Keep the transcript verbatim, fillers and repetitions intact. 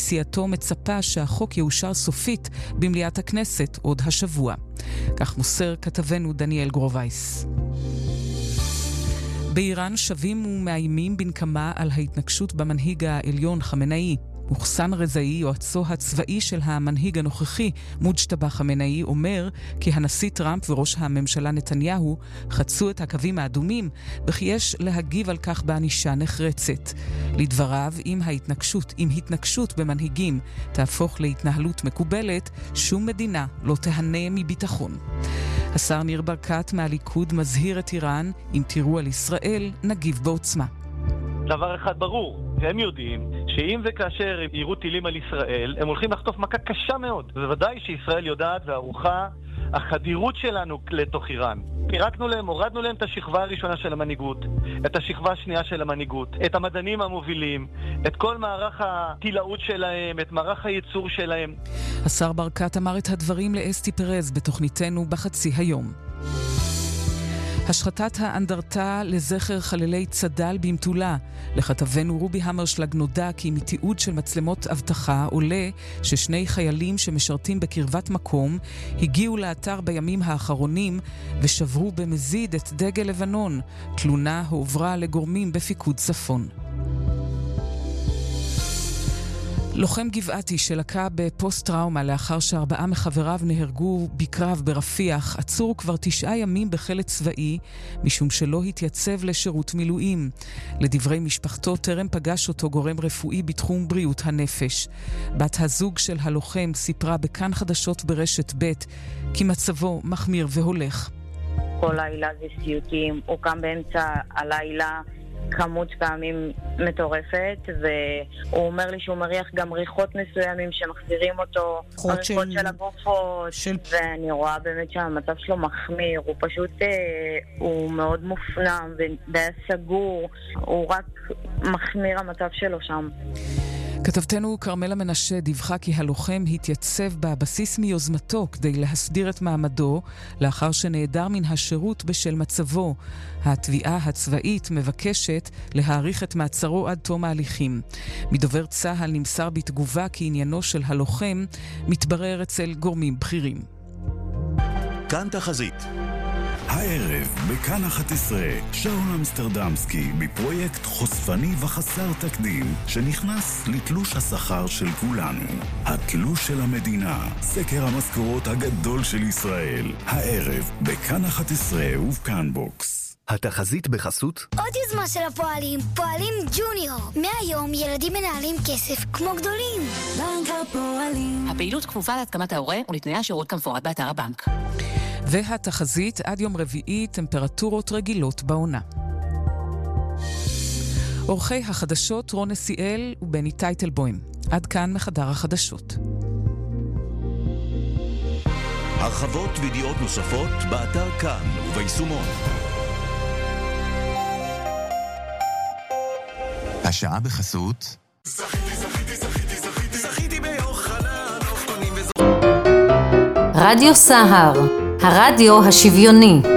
סיעתו מצפה שהחוק יאושר סופית במליאת הכנסת עוד השבוע. כך מוסר כתבנו דניאל גרובייס. באיראן שבים ומאיימים בנקמה על ההתנגשות במנהיג העליון חמינאי. מוחסן רזאי, יועצו הצבאי של המנהיג הנוכחי, מוג'טבא חמינאי, אומר כי הנשיא טראמפ וראש הממשלה נתניהו חצו את הקווים האדומים, וכי יש להגיב על כך בענישה נחרצת. לדבריו, אם ההתנגשות, אם התנגשות במנהיגים תהפוך להתנהלות מקובלת, שום מדינה לא תהנה מביטחון. השר ניר ברקת מהליכוד מזהיר את איראן, אם תירו על ישראל, נגיב בעוצמה. דבר אחד ברור, הם יודעים שאם וכאשר הם יירו טילים על ישראל, הם הולכים לחטוף מכה קשה מאוד. ובוודאי שישראל יודעת וערוכה החדירות שלנו לתוך איראן. פירקנו להם, הורדנו להם את השכבה הראשונה של המנהיגות, את השכבה השנייה של המנהיגות, את המדענים המובילים, את כל מערך הטילאות שלהם, את מערך הייצור שלהם. השר ברקת אמר את הדברים לאסתי פרז בתוכניתנו בחצי היום. השחטת האנדרטה לזכר חללי צד"ל במטולה. לכתבנו רובי המרשלג נודע כי מתיעוד של מצלמות אבטחה עולה ששני חיילים שמשרתים בקרבת מקום הגיעו לאתר בימים האחרונים ושברו במזיד את דגל לבנון. תלונה הועברה לגורמים בפיקוד צפון. לוחם גבעתי שלקה בפוסט-טראומה לאחר שארבעה מחבריו נהרגו בקרב ברפיח, עצור כבר תשעה ימים בחלץ צבאי, משום שלא התייצב לשירות מילואים. לדברי משפחתו, טרם פגש אותו גורם רפואי בתחום בריאות הנפש. בת הזוג של הלוחם סיפרה בכאן חדשות ברשת ב' כי מצבו מחמיר והולך. כל לילה זה סיוטים, הוא קם באמצע הלילה, כמות פעמים מטורפת, והוא אומר לי שהוא מריח גם ריחות מסוימים שמחזירים אותו, ריחות של... של הגופות, של... ואני רואה באמת שהמצב שלו מחמיר, הוא פשוט, אה, הוא מאוד מופנם ודי סגור, הוא רק מחמיר המצב שלו שם. כתבתנו קרמלה מנשה דיווחה כי הלוחם התייצב בבסיס מיוזמתו כדי להסדיר את מעמדו לאחר שנעדר מן השירות בשל מצבו. התביעה הצבאית מבקשת להאריך את מעצרו עד תום ההליכים. מדובר צה"ל נמסר בתגובה כי עניינו של הלוחם מתברר אצל גורמים בכירים. כאן תחזית. הערב בכאן אחת עשרה, שאול אמסטרדמסקי בפרויקט חושפני וחסר תקדים שנכנס לתלוש השכר של כולנו. התלוש של המדינה, סקר המשכורות הגדול של ישראל. הערב בכאן אחת עשרה ובכאן בוקס. התחזית בחסות עוד יוזמה של הפועלים, פועלים ג'וניור. מהיום ילדים מנהלים כסף כמו גדולים. בנק הפועלים. הפעילות כפופה להתקמת ההורה ולתנאי השירות כמפורט באתר הבנק. והתחזית עד יום רביעי טמפרטורות רגילות בעונה. אורחי החדשות רון נסיאל ובני טייטלבוים. עד כאן מחדר החדשות. הרחבות וידיעות נוספות באתר כאן וביישומון. השעה בחסות זכיתי, זכיתי, זכיתי, זכיתי, זכיתי ביוחנן, אופטונים וזכיתי. רדיו סהר, הרדיו השוויוני.